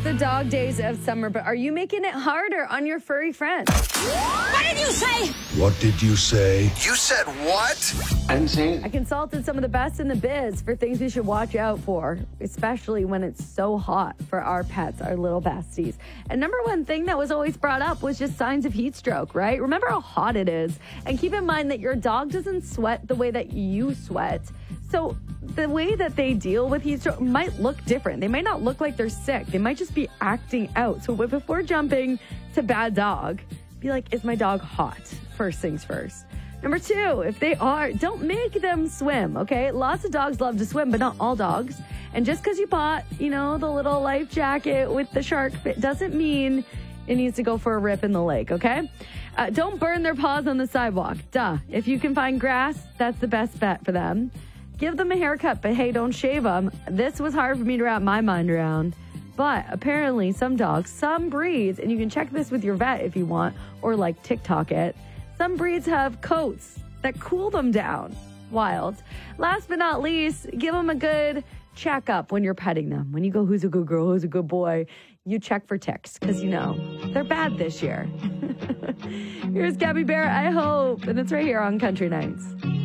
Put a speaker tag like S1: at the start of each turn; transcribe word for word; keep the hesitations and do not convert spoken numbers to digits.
S1: the dog days of summer, but are you making it harder on your furry friends?
S2: What did you say?
S3: What did you say?
S4: You said what?
S5: I didn't say it.
S1: I consulted some of the best in the biz for things we should watch out for, especially when it's so hot for our pets, our little besties. And number one thing that was always brought up was just signs of heat stroke, right? Remember how hot it is. And keep in mind that your dog doesn't sweat the way that you sweat. So the way that they deal with heat stroke might look different. They might not look like they're sick. They might just be acting out. So before jumping to bad dog, be like, is my dog hot? First things first. Number two, if they are, don't make them swim, okay? Lots of dogs love to swim, but not all dogs. And just because you bought, you know, the little life jacket with the shark fit doesn't mean it needs to go for a rip in the lake, okay? Uh, don't burn their paws on the sidewalk. Duh. If you can find grass, that's the best bet for them. Give them a haircut, but hey, don't shave them. This was hard for me to wrap my mind around. But apparently some dogs, some breeds, and you can check this with your vet if you want, or like TikTok it, some breeds have coats that cool them down. Wild. Last but not least, give them a good checkup when you're petting them. When you go, who's a good girl, who's a good boy, you check for ticks, because you know, they're bad this year. Here's Gabby Barrett, I hope, and it's right here on Country Nights.